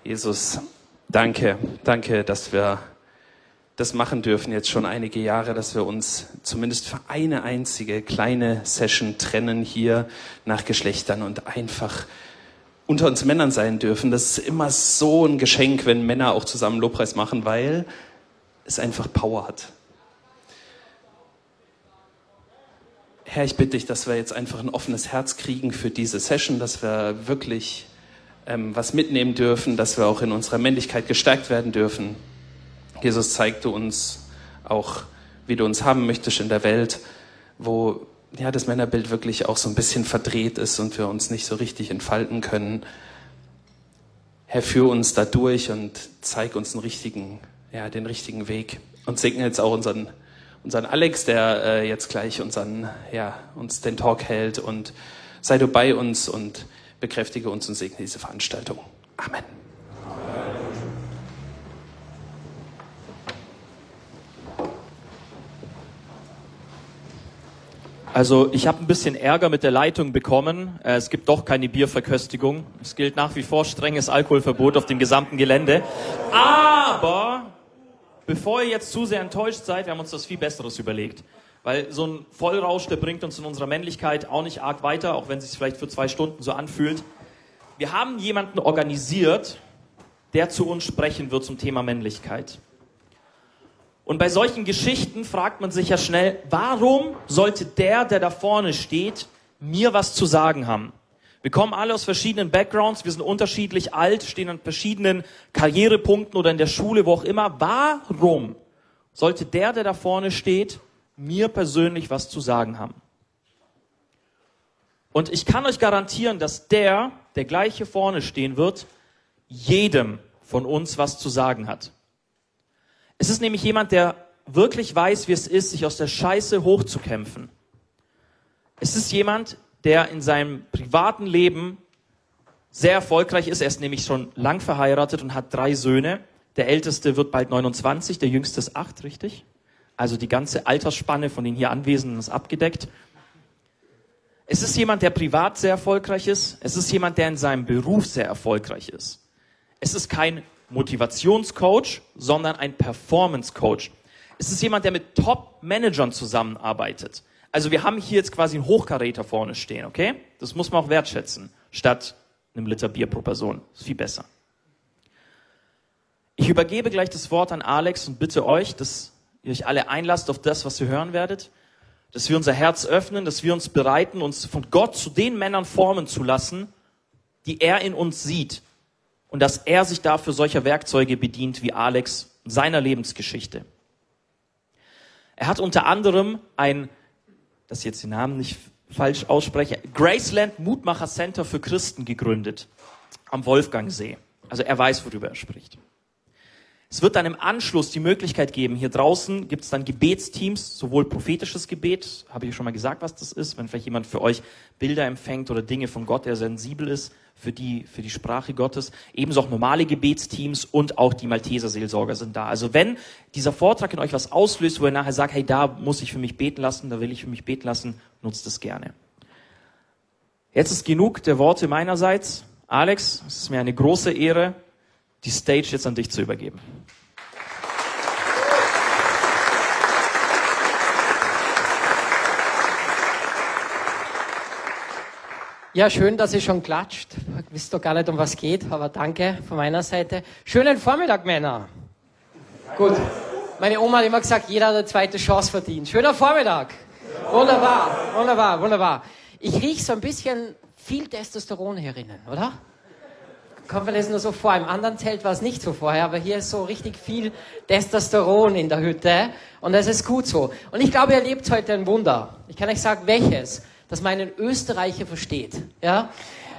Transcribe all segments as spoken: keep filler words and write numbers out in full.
Jesus, danke, danke, dass wir das machen dürfen jetzt schon einige Jahre, dass wir uns zumindest für eine einzige kleine Session trennen hier nach Geschlechtern und einfach unter uns Männern sein dürfen. Das ist immer so ein Geschenk, wenn Männer auch zusammen Lobpreis machen, weil es einfach Power hat. Herr, ich bitte dich, dass wir jetzt einfach ein offenes Herz kriegen für diese Session, dass wir wirklich ähm, was mitnehmen dürfen, dass wir auch in unserer Männlichkeit gestärkt werden dürfen. Jesus, zeig du uns auch, wie du uns haben möchtest in der Welt, wo ja das Männerbild wirklich auch so ein bisschen verdreht ist und wir uns nicht so richtig entfalten können. Herr, führ uns da durch und zeig uns den richtigen, ja, den richtigen Weg. Und segne jetzt auch unseren, unseren Alex, der äh, jetzt gleich unseren, ja, uns den Talk hält. Und sei du bei uns und bekräftige uns und segne diese Veranstaltung. Amen. Also ich habe ein bisschen Ärger mit der Leitung bekommen. Es gibt doch keine Bierverköstigung. Es gilt nach wie vor strenges Alkoholverbot auf dem gesamten Gelände. Aber bevor ihr jetzt zu sehr enttäuscht seid, wir haben uns das viel Besseres überlegt. Weil so ein Vollrausch, der bringt uns in unserer Männlichkeit auch nicht arg weiter, auch wenn es sich vielleicht für zwei Stunden so anfühlt. Wir haben jemanden organisiert, der zu uns sprechen wird zum Thema Männlichkeit. Und bei solchen Geschichten fragt man sich ja schnell, warum sollte der, der da vorne steht, mir was zu sagen haben? Wir kommen alle aus verschiedenen Backgrounds, wir sind unterschiedlich alt, stehen an verschiedenen Karrierepunkten oder in der Schule, wo auch immer. Warum sollte der, der da vorne steht, mir persönlich was zu sagen haben? Und ich kann euch garantieren, dass der, der gleich hier vorne stehen wird, jedem von uns was zu sagen hat. Es ist nämlich jemand, der wirklich weiß, wie es ist, sich aus der Scheiße hochzukämpfen. Es ist jemand, der in seinem privaten Leben sehr erfolgreich ist. Er ist nämlich schon lang verheiratet und hat drei Söhne. Der älteste wird bald neunundzwanzig, der jüngste ist acht, richtig? Also die ganze Altersspanne von den hier Anwesenden ist abgedeckt. Es ist jemand, der privat sehr erfolgreich ist. Es ist jemand, der in seinem Beruf sehr erfolgreich ist. Es ist kein Motivationscoach, sondern ein Performance-Coach. Es ist jemand, der mit Top-Managern zusammenarbeitet. Also wir haben hier jetzt quasi einen Hochkaräter vorne stehen, okay? Das muss man auch wertschätzen, statt einem Liter Bier pro Person. Das ist viel besser. Ich übergebe gleich das Wort an Alex und bitte euch, dass ihr euch alle einlasst auf das, was ihr hören werdet, dass wir unser Herz öffnen, dass wir uns bereiten, uns von Gott zu den Männern formen zu lassen, die er in uns sieht. Und dass er sich dafür solcher Werkzeuge bedient wie Alex in seiner Lebensgeschichte. Er hat unter anderem ein, dass ich jetzt den Namen nicht falsch ausspreche, Graceland Mutmacher Center für Christen gegründet am Wolfgangsee. Also er weiß, worüber er spricht. Es wird dann im Anschluss die Möglichkeit geben, hier draußen gibt es dann Gebetsteams, sowohl prophetisches Gebet, habe ich schon mal gesagt, was das ist, wenn vielleicht jemand für euch Bilder empfängt oder Dinge von Gott, der sensibel ist für die, für die Sprache Gottes, ebenso auch normale Gebetsteams und auch die Malteser Seelsorger sind da. Also wenn dieser Vortrag in euch was auslöst, wo ihr nachher sagt, hey, da muss ich für mich beten lassen, da will ich für mich beten lassen, nutzt es gerne. Jetzt ist genug der Worte meinerseits. Alex, es ist mir eine große Ehre, die Stage jetzt an dich zu übergeben. Ja, schön, dass ihr schon klatscht. Ich wisst doch gar nicht, um was geht, aber danke von meiner Seite. Schönen Vormittag, Männer. Gut. Meine Oma hat immer gesagt, jeder hat eine zweite Chance verdient. Schöner Vormittag. Wunderbar, wunderbar, wunderbar. Ich rieche so ein bisschen viel Testosteron herinnen, oder? Kommt mir das nur so vor. Im anderen Zelt war es nicht so vorher, aber hier ist so richtig viel Testosteron in der Hütte und das ist gut so. Und ich glaube, ihr erlebt heute ein Wunder. Ich kann euch sagen, welches, dass man einen Österreicher versteht. Ja?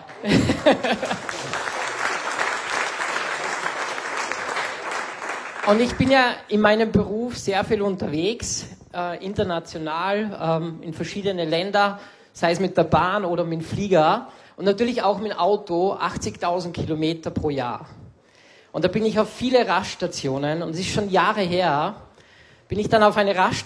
Und ich bin ja in meinem Beruf sehr viel unterwegs, äh, international, ähm, in verschiedene Länder, sei es mit der Bahn oder mit dem Flieger. Und natürlich auch mit dem Auto, achtzigtausend Kilometer pro Jahr. Und da bin ich auf viele Raststationen, und es ist schon Jahre her, bin ich dann auf eine Raststation